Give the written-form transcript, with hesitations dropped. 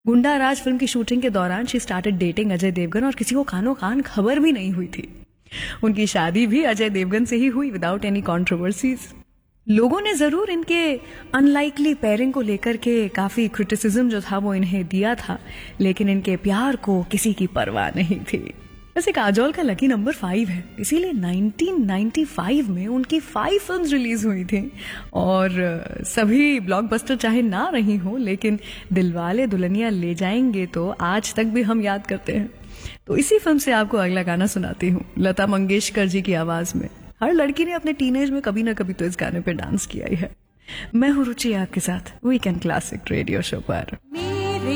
गुंडा राज फिल्म की शूटिंग के दौरान she started dating Ajay Devgan और किसी को कानो कान खबर भी नहीं हुई थी। उनकी शादी भी अजय देवगन से ही हुई विदाउट एनी कंट्रोवर्सीज। लोगों ने जरूर इनके अनलाइकली पेयरिंग को लेकर के काफी क्रिटिसिज्म जो था वो इन्हें दिया था, लेकिन इनके प्यार को किसी की परवाह नहीं थी। वैसे काजोल का लकी नंबर 5 है, इसीलिए 1995 में उनकी 5 फिल्म्स रिलीज हुई थी और सभी ब्लॉकबस्टर चाहे ना रही हो, लेकिन दिलवाले दुल्हनिया ले जाएंगे तो आज तक भी हम याद करते हैं। तो इसी फिल्म से आपको अगला गाना सुनाती हूँ, लता मंगेशकर जी की आवाज में। हर लड़की ने अपने टीनेज में कभी ना कभी तो इस गाने पे डांस किया ही है। मैं हूँ रुचि आपके साथ वीकेंड क्लासिक रेडियो शो पर।